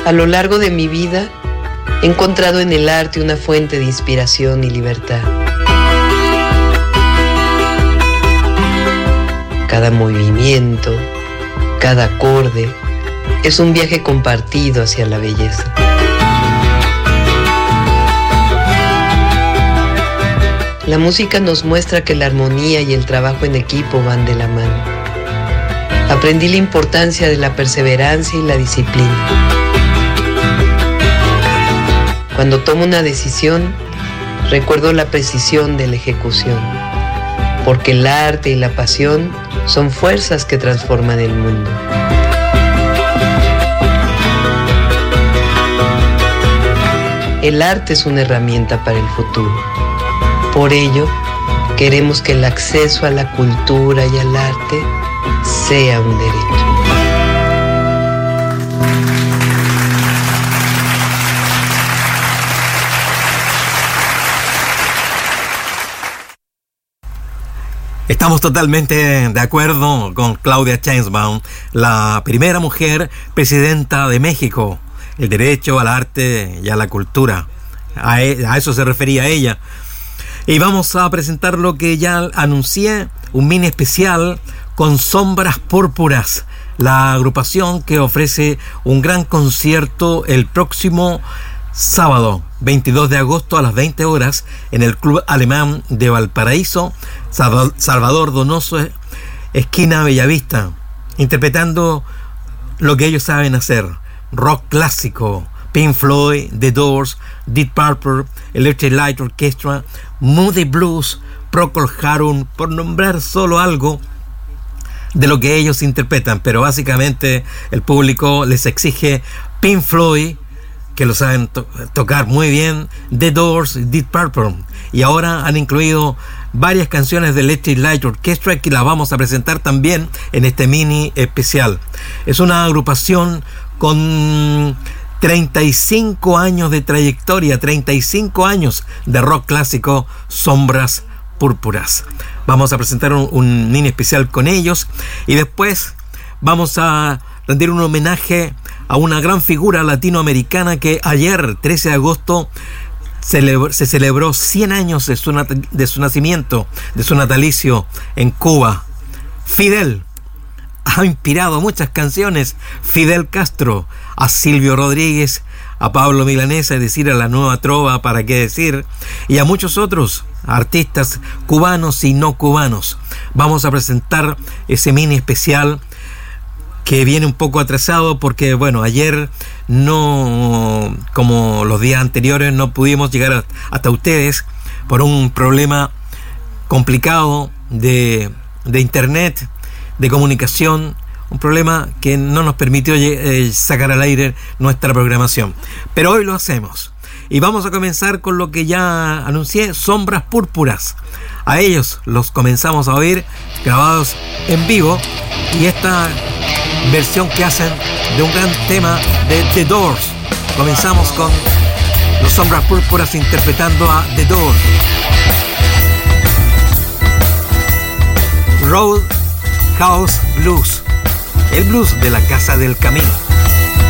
A lo largo de mi vida, he encontrado en el arte una fuente de inspiración y libertad. Cada movimiento, cada acorde, es un viaje compartido hacia la belleza. La música nos muestra que la armonía y el trabajo en equipo van de la mano. Aprendí la importancia de la perseverancia y la disciplina. Cuando tomo una decisión, recuerdo la precisión de la ejecución, porque el arte y la pasión son fuerzas que transforman el mundo. El arte es una herramienta para el futuro. Por ello, queremos que el acceso a la cultura y al arte sea un derecho. Estamos totalmente de acuerdo con Claudia Sheinbaum, la primera mujer presidenta de México. El derecho al arte y a la cultura. A eso se refería ella. Y vamos a presentar lo que ya anuncié, un mini especial con Sombras Púrpuras, la agrupación que ofrece un gran concierto el próximo sábado 22 de agosto a las 20 horas en el Club Alemán de Valparaíso, Salvador Donoso, esquina Bellavista, interpretando lo que ellos saben hacer: rock clásico, Pink Floyd, The Doors, Deep Purple, Electric Light Orchestra, Moody Blues, Procol Harum, por nombrar solo algo de lo que ellos interpretan. Pero básicamente el público les exige Pink Floyd, que lo saben tocar muy bien, The Doors, Deep Purple, y ahora han incluido varias canciones de Electric Light Orchestra que las vamos a presentar también en este mini especial. Es una agrupación con 35 años de trayectoria, 35 años de rock clásico, Sombras Púrpuras. Vamos a presentar un mini especial con ellos y después vamos a rendir un homenaje a una gran figura latinoamericana que ayer, 13 de agosto, se celebró 100 años de su nacimiento, de su natalicio en Cuba. Fidel ha inspirado muchas canciones. Fidel Castro, a Silvio Rodríguez, a Pablo Milanesa, es decir, a la Nueva Trova, para qué decir, y a muchos otros artistas cubanos y no cubanos. Vamos a presentar ese mini especial que viene un poco atrasado porque, bueno, ayer no, como los días anteriores, no pudimos llegar hasta ustedes por un problema complicado de internet, de comunicación, un problema que no nos permitió sacar al aire nuestra programación. Pero hoy lo hacemos. Y vamos a comenzar con lo que ya anuncié, Sombras Púrpuras. A ellos los comenzamos a oír grabados en vivo, y esta versión que hacen de un gran tema de The Doors. Comenzamos con los Sombras Púrpuras interpretando a The Doors. Roadhouse Blues, el blues de la Casa del Camino.